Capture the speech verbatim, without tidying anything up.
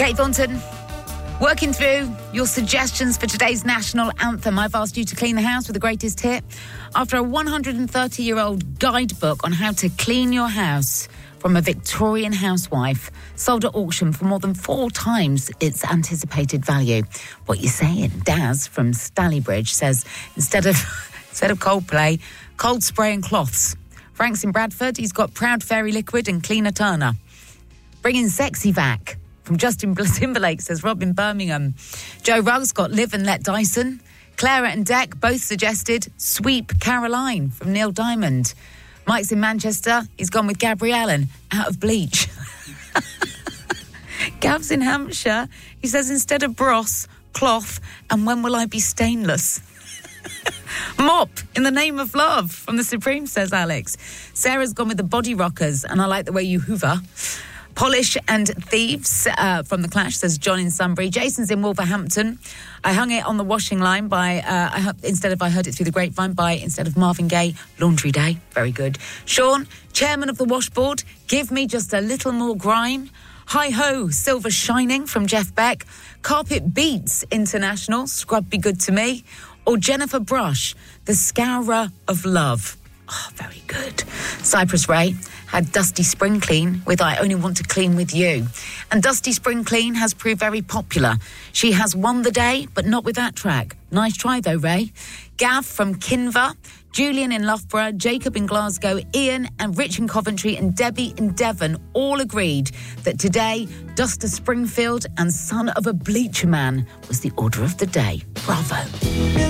Kate Thornton, working through your suggestions for today's national anthem. I've asked you to clean the house with the greatest hit after a one hundred thirty-year-old guidebook on how to clean your house from a Victorian housewife sold at auction for more than four times its anticipated value. What you saying? Daz from Stallybridge says instead of instead of Coldplay, cold spray and cloths. Frank's in Bradford. He's got Proud Fairy Liquid and Cleaner Turner. Bringing Sexy Vac from Justin Timberlake, says Rob in Birmingham. Joe Ruggs got Live and Let Dyson. Clara and Deck both suggested Sweep Caroline from Neil Diamond. Mike's in Manchester. He's gone with Gabrielle and Out of Bleach. Gav's in Hampshire. He says instead of Bros, cloth, and When Will I Be Stainless? Mop in the Name of Love from The Supreme, says Alex. Sarah's gone with the Body Rockers and I Like the Way You Hoover. Polish and Thieves uh, from The Clash, says John in Sunbury. Jason's in Wolverhampton. I hung it on the washing line by, uh, I, instead of I heard it through the grapevine, by, instead of Marvin Gaye, Laundry Day. Very good. Sean, chairman of the washboard, Give Me Just a Little More Grime. Hi-ho, Silver Shining from Jeff Beck. Carpet Beats International, Scrub Be Good to Me. Or Jennifer Brush, The Scourer of Love. Oh, very good. Cypress Ray had Dusty Spring Clean with I Only Want to Clean With You. And Dusty Spring Clean has proved very popular. She has won the day, but not with that track. Nice try, though, Ray. Gav from Kinver, Julian in Loughborough, Jacob in Glasgow, Ian and Rich in Coventry and Debbie in Devon all agreed that today, Duster Springfield and Son of a Bleacher Man was the order of the day. Bravo.